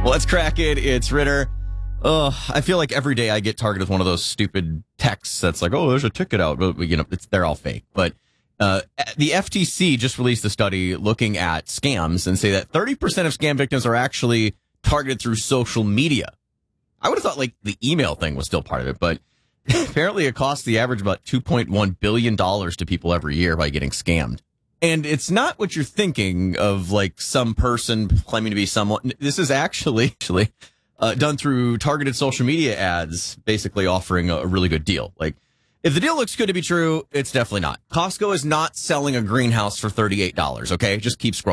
Let's crack it. It's Ritter. I feel like every day I get targeted with one of those stupid texts that's like, oh, there's a ticket out. But, they're all fake. But the FTC just released a study looking at scams and say that 30% of scam victims are actually targeted through social media. I would have thought like the email thing was still part of it, but apparently it costs the average about $2.1 billion to people every year by getting scammed. And it's not what you're thinking of, like some person claiming to be someone. This is actually done through targeted social media ads, basically offering a really good deal. Like, if the deal looks good to be true, it's definitely not. Costco is not selling a greenhouse for $38, okay? Just keep scrolling.